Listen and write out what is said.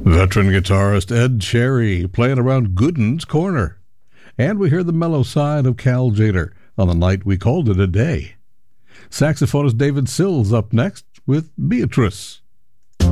Veteran guitarist Ed Cherry playing around Gooden's Corner. And we hear the mellow side of Cal Tjader on The Night We Called It a Day. Saxophonist David Sills up next with Beatrice.